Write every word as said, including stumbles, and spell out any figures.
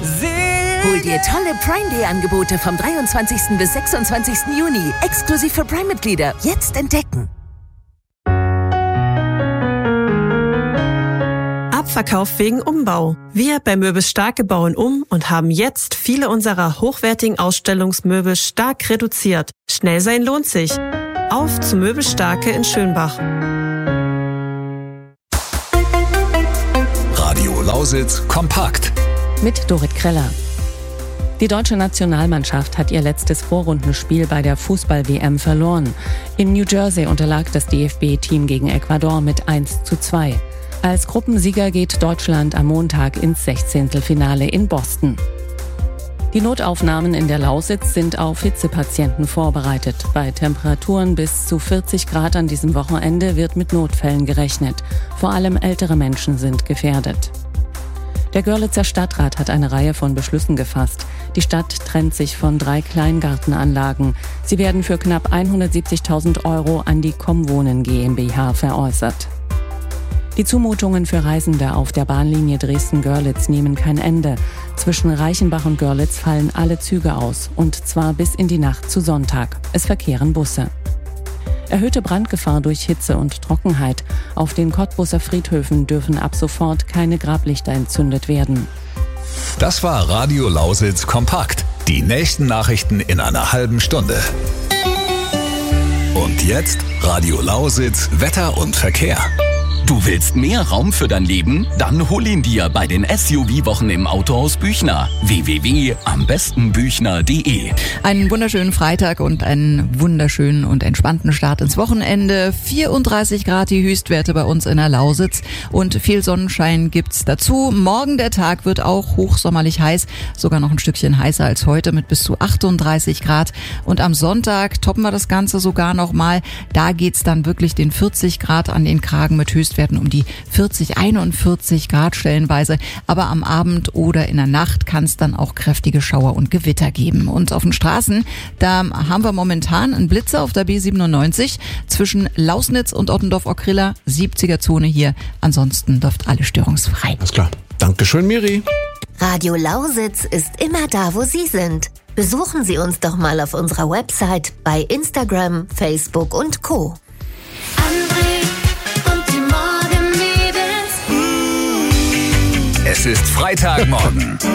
Hol dir tolle Prime Day Angebote vom dreiundzwanzigsten bis sechsundzwanzigsten Juni. Exklusiv für Prime-Mitglieder. Jetzt entdecken. Abverkauf wegen Umbau. Wir bei Möbel Starke bauen um und haben jetzt viele unserer hochwertigen Ausstellungsmöbel stark reduziert. Schnell sein lohnt sich. Auf zu Möbel Starke in Schönbach. Radio Lausitz kompakt. Mit Dorit Kreller. Die deutsche Nationalmannschaft hat ihr letztes Vorrundenspiel bei der Fußball-W M verloren. In New Jersey unterlag das D F B-Team gegen Ecuador mit eins zu zwei. Als Gruppensieger geht Deutschland am Montag ins Sechzehntelfinale in Boston. Die Notaufnahmen in der Lausitz sind auf Hitzepatienten vorbereitet. Bei Temperaturen bis zu vierzig Grad an diesem Wochenende wird mit Notfällen gerechnet. Vor allem ältere Menschen sind gefährdet. Der Görlitzer Stadtrat hat eine Reihe von Beschlüssen gefasst. Die Stadt trennt sich von drei Kleingartenanlagen. Sie werden für knapp hundertsiebzigtausend Euro an die Comwohnen GmbH veräußert. Die Zumutungen für Reisende auf der Bahnlinie Dresden-Görlitz nehmen kein Ende. Zwischen Reichenbach und Görlitz fallen alle Züge aus, und zwar bis in die Nacht zu Sonntag. Es verkehren Busse. Erhöhte Brandgefahr durch Hitze und Trockenheit. Auf den Cottbuser Friedhöfen dürfen ab sofort keine Grablichter entzündet werden. Das war Radio Lausitz kompakt. Die nächsten Nachrichten in einer halben Stunde. Und jetzt Radio Lausitz Wetter und Verkehr. Du willst mehr Raum für dein Leben? Dann hol ihn dir bei den S U V-Wochen im Autohaus Büchner. w w w punkt am besten büchner punkt d e. Einen wunderschönen Freitag und einen wunderschönen und entspannten Start ins Wochenende. vierunddreißig Grad die Höchstwerte bei uns in der Lausitz und viel Sonnenschein gibt's dazu. Morgen der Tag wird auch hochsommerlich heiß, sogar noch ein Stückchen heißer als heute mit bis zu achtunddreißig Grad. Und am Sonntag toppen wir das Ganze sogar noch mal. Da geht's dann wirklich den vierzig Grad an den Kragen mit Höchstwerten werden um die vierzig, einundvierzig Grad stellenweise. Aber am Abend oder in der Nacht kann es dann auch kräftige Schauer und Gewitter geben. Und auf den Straßen, da haben wir momentan einen Blitzer auf der B siebenundneunzig zwischen Lausnitz und Ottendorf-Ockrilla, siebziger Zone hier. Ansonsten läuft alles störungsfrei. Alles klar. Dankeschön, Miri. Radio Lausitz ist immer da, wo Sie sind. Besuchen Sie uns doch mal auf unserer Website, bei Instagram, Facebook und Co. Es ist Freitagmorgen.